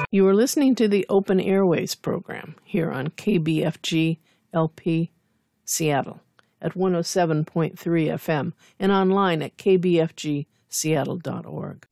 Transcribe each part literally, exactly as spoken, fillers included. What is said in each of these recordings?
You are listening to the Open Airways program here on K B F G L P Seattle at one oh seven point three F M and online at k b f g seattle dot org.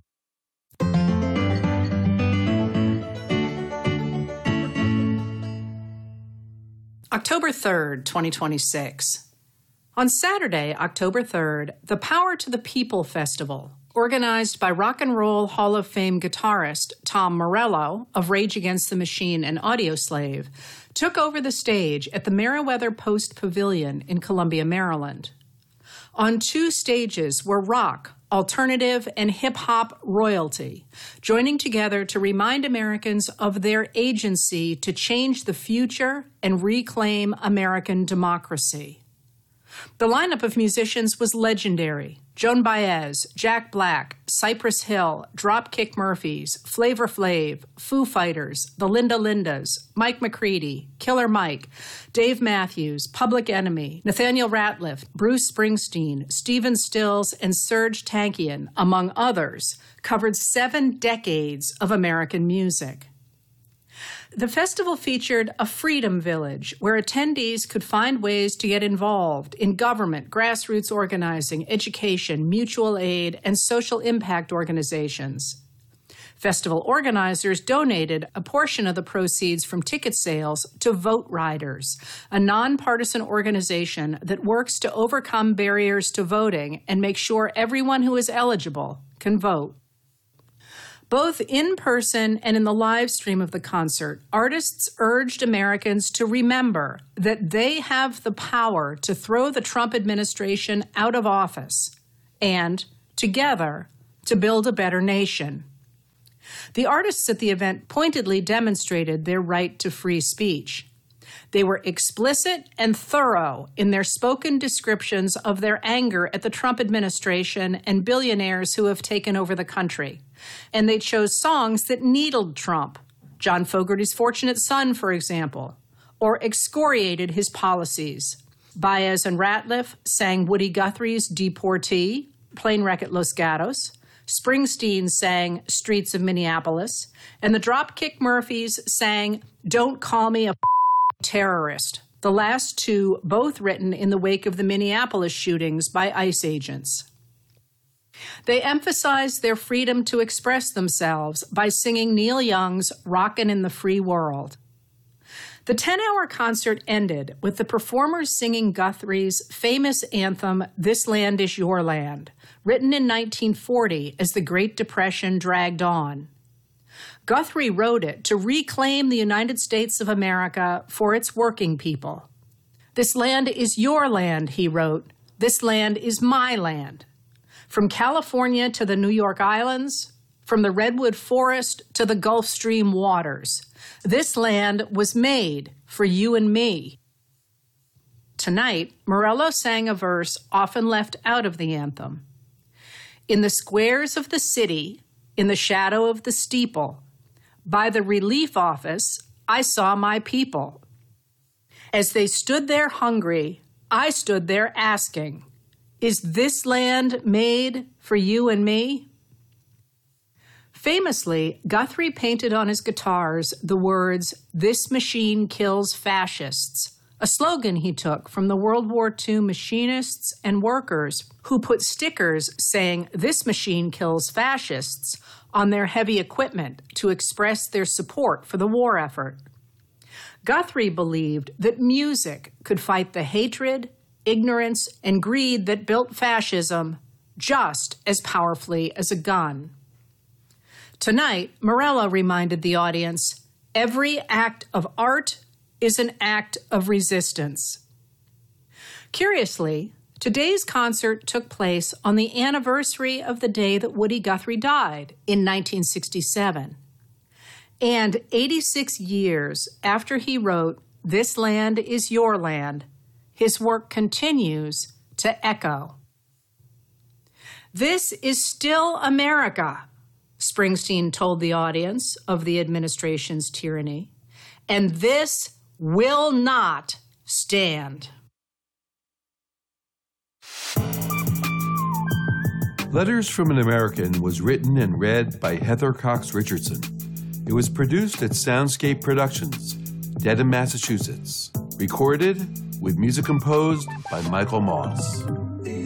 October third, twenty twenty-six. On Saturday, October third, the Power to the People Festival, organized by Rock and Roll Hall of Fame guitarist Tom Morello of Rage Against the Machine and Audioslave, took over the stage at the Meriwether Post Pavilion in Columbia, Maryland. On two stages were rock, alternative, and hip-hop royalty, joining together to remind Americans of their agency to change the future and reclaim American democracy. The lineup of musicians was legendary. Joan Baez, Jack Black, Cypress Hill, Dropkick Murphys, Flavor Flav, Foo Fighters, the Linda Lindas, Mike McCready, Killer Mike, Dave Matthews, Public Enemy, Nathaniel Rateliff, Bruce Springsteen, Stephen Stills, and Serj Tankian, among others, covered seven decades of American music. The festival featured a freedom village where attendees could find ways to get involved in government, grassroots organizing, education, mutual aid, and social impact organizations. Festival organizers donated a portion of the proceeds from ticket sales to Vote Riders, a nonpartisan organization that works to overcome barriers to voting and make sure everyone who is eligible can vote. Both in person and in the live stream of the concert, artists urged Americans to remember that they have the power to throw the Trump administration out of office and, together, to build a better nation. The artists at the event pointedly demonstrated their right to free speech. They were explicit and thorough in their spoken descriptions of their anger at the Trump administration and billionaires who have taken over the country. And they chose songs that needled Trump, John Fogerty's Fortunate Son, for example, or excoriated his policies. Baez and Rateliff sang Woody Guthrie's Deportee, Plane Wreck at Los Gatos. Springsteen sang Streets of Minneapolis. And the Dropkick Murphys sang Don't Call Me a Terrorist, the last two both written in the wake of the Minneapolis shootings by ICE agents. They emphasized their freedom to express themselves by singing Neil Young's Rockin' in the Free World. The ten-hour concert ended with the performers singing Guthrie's famous anthem, This Land Is Your Land, written in nineteen forty as the Great Depression dragged on. Guthrie wrote it to reclaim the United States of America for its working people. This land is your land, he wrote. This land is my land. From California to the New York Islands, from the Redwood Forest to the Gulf Stream waters, this land was made for you and me. Tonight, Morello sang a verse often left out of the anthem. In the squares of the city, in the shadow of the steeple, by the relief office, I saw my people. As they stood there hungry, I stood there asking, is this land made for you and me? Famously, Guthrie painted on his guitars the words, This machine kills fascists, a slogan he took from the World War Two machinists and workers who put stickers saying, This machine kills fascists, on their heavy equipment to express their support for the war effort. Guthrie believed that music could fight the hatred, ignorance, and greed that built fascism just as powerfully as a gun. Tonight, Morello reminded the audience, every act of art is an act of resistance. Curiously, today's concert took place on the anniversary of the day that Woody Guthrie died in nineteen sixty-seven. And eighty-six years after he wrote, This Land Is Your Land, his work continues to echo. This is still America, Springsteen told the audience of the administration's tyranny, and this will not stand. Letters from an American was written and read by Heather Cox Richardson. It was produced at Soundscape Productions, Dedham, Massachusetts. Recorded with music composed by Michael Moss.